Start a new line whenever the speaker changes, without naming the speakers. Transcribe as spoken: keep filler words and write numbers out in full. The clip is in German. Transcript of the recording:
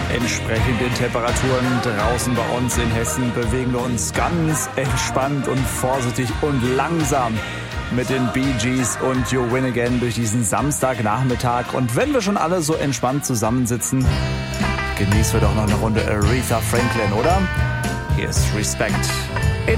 Entsprechend den Temperaturen draußen bei uns in Hessen bewegen wir uns ganz entspannt und vorsichtig und langsam mit den Bee Gees und You Win Again durch diesen Samstagnachmittag. Und wenn wir schon alle so entspannt zusammensitzen, genießen wir doch noch eine Runde Aretha Franklin, oder? Hier ist Respect.